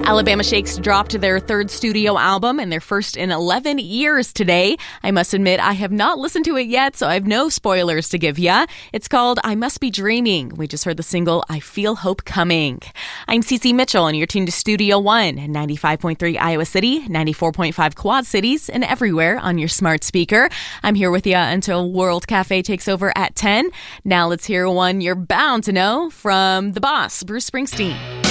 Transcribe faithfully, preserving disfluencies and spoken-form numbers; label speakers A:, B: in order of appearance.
A: Alabama Shakes dropped their third studio album and their first in eleven years today. I must admit, I have not listened to it yet, so I have no spoilers to give ya. It's called I Must Be Dreaming. We just heard the single I Feel Hope Coming. I'm Cece Mitchell, and you're tuned to Studio One at ninety-five point three Iowa City, ninety-four point five Quad Cities, and everywhere on your smart speaker. I'm here with you until World Cafe takes over at ten. Now let's hear one you're bound to know from the boss, Bruce Springsteen.